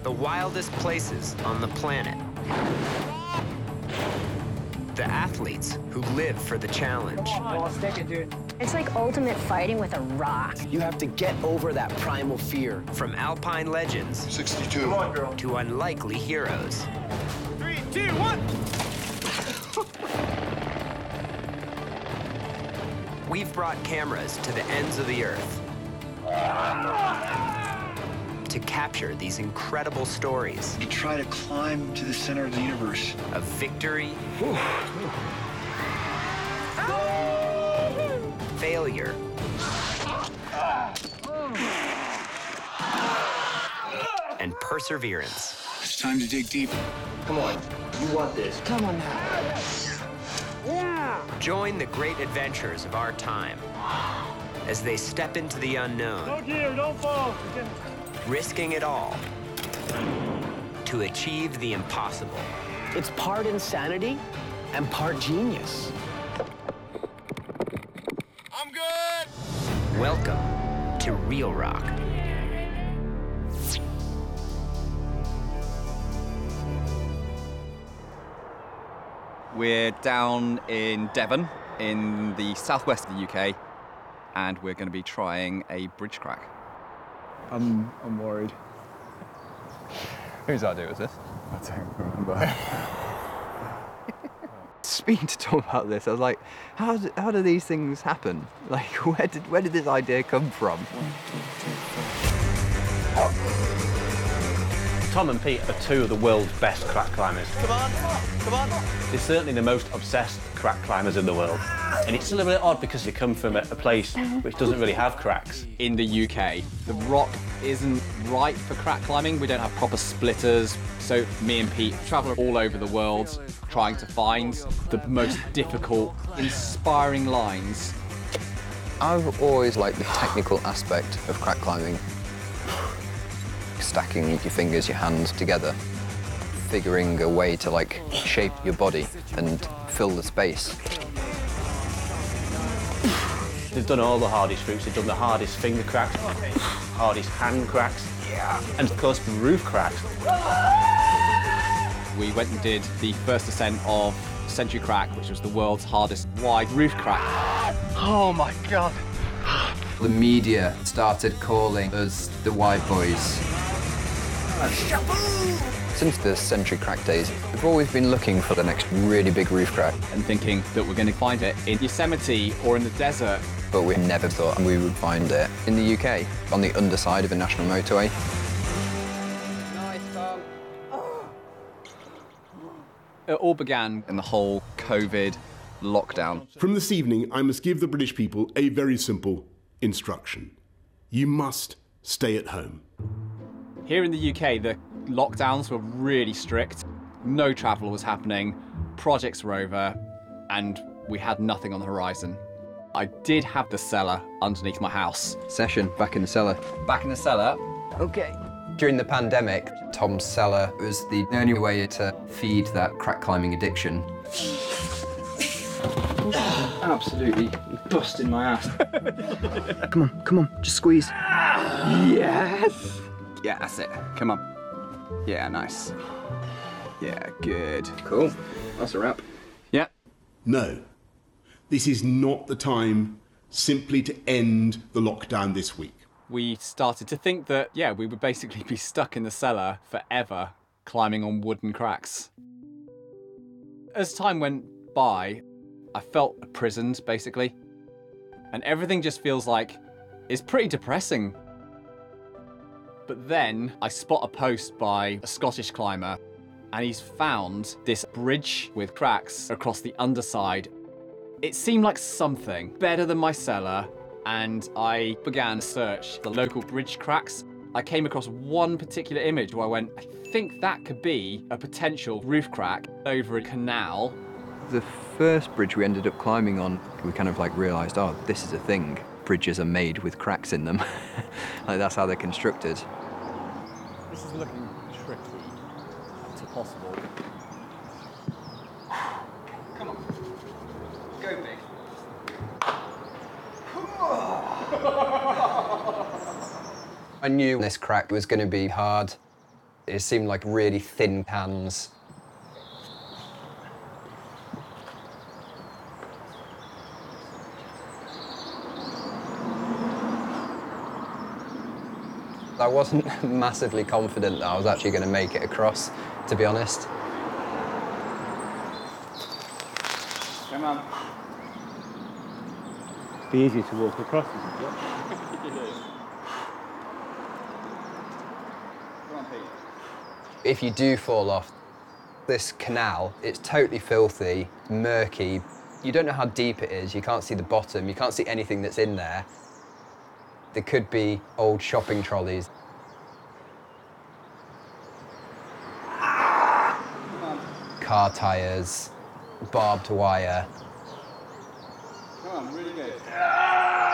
the wildest places on the planet. The athletes who live for the challenge. Well, stick it, dude. It's like ultimate fighting with a rock. You have to get over that primal fear. From alpine legends 62. Come on, girl. to unlikely heroes. 3, 2, 1. We've brought cameras to the ends of the earth to capture these incredible stories You try to climb to the center of the universe. of victory, failure, and perseverance. It's time to dig deep. Come on. You want this. Come on now. Join the great adventures of our time as they step into the unknown, Don't fall. risking it all to achieve the impossible. It's part insanity and part genius. I'm good! Welcome to Real Rock. We're down in Devon, in the southwest of the UK, and we're going to be trying a bridge crack. I'm worried. Whose idea was this? I don't remember. Speaking to Tom about this, I was like, how do these things happen? Like, where did this idea come from? Tom and Pete are two of the world's best crack climbers. Come on, come on. They're certainly the most obsessed crack climbers in the world. And it's a little bit odd because they come from a place which doesn't really have cracks. In the UK, the rock isn't right for crack climbing. We don't have proper splitters. So me and Pete travel all over the world trying to find the most difficult, inspiring lines. I've always liked the technical aspect of crack climbing. Stacking your fingers, your hands together, figuring a way to like shape your body and fill the space. They've done all the hardest routes. They've done the hardest finger cracks, hardest hand cracks, and of course roof cracks. We went and did the first ascent of Century Crack, which was the world's hardest wide roof crack. Oh my God. The media started calling us the Wide Boys. Since the Century Crack days, we've always been looking for the next really big roof crack, And thinking that we're going to find it in Yosemite or in the desert. but we never thought we would find it in the UK, on the underside of a national motorway. It all began in the whole COVID lockdown. From this evening, I must give the British people a very simple instruction. You must stay at home. Here in the UK, the lockdowns were really strict. No travel was happening, projects were over, and we had nothing on the horizon. I did have the cellar underneath my house. Session back in the cellar. Back in the cellar, Okay. During the pandemic, Tom's cellar was the only way to feed that crack climbing addiction. Absolutely busting my ass. Come on, just squeeze. Yes! yeah, that's it. Come on. Yeah, nice. Yeah, good. Cool. That's a wrap. Yeah. No, this is not the time simply to end the lockdown this week. We started to think that, yeah, we would basically be stuck in the cellar forever, climbing on wooden cracks. As time went by, I felt imprisoned, basically. And everything just feels like it's pretty depressing. But then I spot a post by a Scottish climber, and he's found this bridge with cracks across the underside. It seemed like something better than my cellar, and I began to search the local bridge cracks. I came across one particular image where I went, I think that could be a potential roof crack over a canal. The first bridge we ended up climbing on, we kind of like realised, oh, this is a thing. Bridges are made with cracks in them. Like that's how they're constructed. This is looking tricky to possible. Come on. Go big. I knew this crack was going to be hard. It seemed like really thin cans. I wasn't massively confident that I was actually going to make it across, to be honest. Come on. Be easy to walk across, isn't it? If you do fall off, this canal, it's totally filthy, murky. You don't know how deep it is, you can't see the bottom, you can't see anything that's in there. There could be old shopping trolleys. Car tyres, barbed wire.